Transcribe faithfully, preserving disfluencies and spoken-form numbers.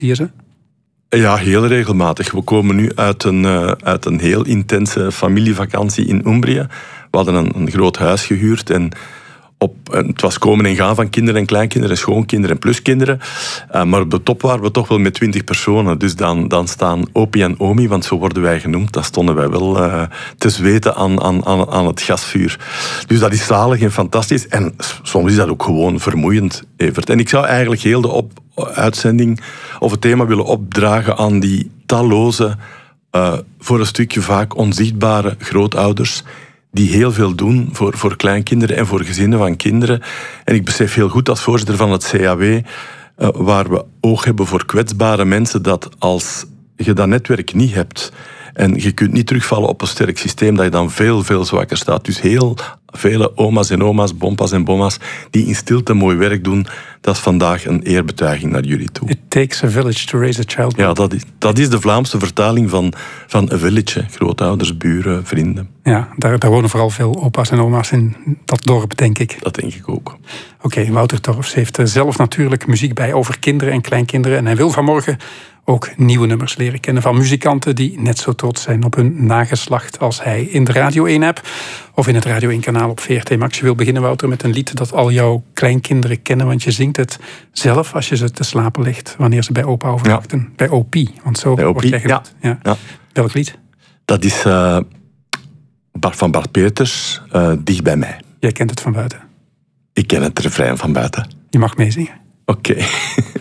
Zie je ze? Ja, heel regelmatig. We komen nu uit een, uh, uit een heel intense familievakantie in Umbrië. We hadden een, een groot huis gehuurd en op, het was komen en gaan van kinderen en kleinkinderen, schoonkinderen en pluskinderen. Uh, maar op de top waren we toch wel met twintig personen. Dus dan, dan staan opie en omi, want zo worden wij genoemd. Dan stonden wij wel uh, te zweten aan, aan, aan, aan het gasvuur. Dus dat is zalig en fantastisch. En soms is dat ook gewoon vermoeiend, Evert. En ik zou eigenlijk heel de op, uitzending of het thema willen opdragen aan die talloze, uh, voor een stukje vaak onzichtbare grootouders die heel veel doen voor, voor kleinkinderen en voor gezinnen van kinderen. En ik besef heel goed als voorzitter van het C A W, uh, waar we oog hebben voor kwetsbare mensen, dat als je dat netwerk niet hebt en je kunt niet terugvallen op een sterk systeem, dat je dan veel, veel zwakker staat. Dus heel vele oma's en oma's, bompas en bomma's, die in stilte mooi werk doen, dat is vandaag een eerbetuiging naar jullie toe. It takes a village to raise a child. Ja, dat is, dat is de Vlaamse vertaling van, van een village. Grootouders, buren, vrienden. Ja, daar, daar wonen vooral veel opa's en oma's in dat dorp, denk ik. Dat denk ik ook. Oké, okay, Wouter Torfs heeft zelf natuurlijk muziek bij over kinderen en kleinkinderen. En hij wil vanmorgen ook nieuwe nummers leren kennen van muzikanten die net zo trots zijn op hun nageslacht als hij. In de Radio één-app of in het Radio één-kanaal op V R T Max. Je wil beginnen, Wouter, met een lied dat al jouw kleinkinderen kennen, want je zingt het zelf als je ze te slapen legt, wanneer ze bij opa overnachten. Ja. Bij Opie, want zo bij word jij genoemd. Ja. Ja. Ja. Welk lied? Dat is uh, Bart van Bart Peters, uh, Dicht bij mij. Jij kent het van buiten? Ik ken het refrein van buiten. Je mag meezingen. Oké. Okay.